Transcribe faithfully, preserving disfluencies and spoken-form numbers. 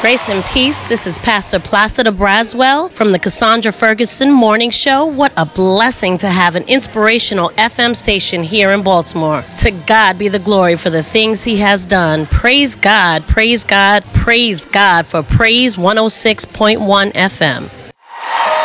Grace and peace. This is Pastor Placida Braswell from the Cassandra Ferguson Morning Show. What a blessing to have an inspirational F M station here in Baltimore. To God be the glory for the things he has done. Praise God, praise God, praise God for Praise one oh six point one F M.